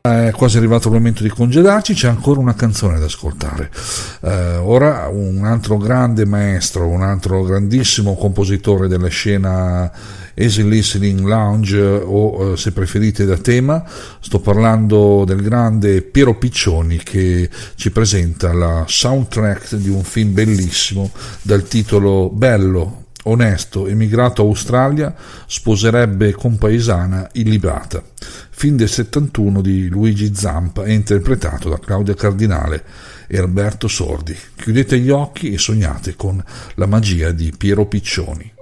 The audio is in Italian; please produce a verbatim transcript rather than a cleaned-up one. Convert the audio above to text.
È quasi arrivato il momento di congedarci, c'è ancora una canzone da ascoltare. Eh, ora un altro grande maestro, un altro grandissimo compositore della scena easy listening lounge o eh, se preferite da tema, sto parlando del grande Piero Piccioni, che ci presenta la soundtrack di un film bellissimo dal titolo bello, onesto, emigrato a Australia, sposerebbe compaesana illibata. Film del settantuno di Luigi Zampa e interpretato da Claudia Cardinale e Alberto Sordi. Chiudete gli occhi e sognate con la magia di Piero Piccioni.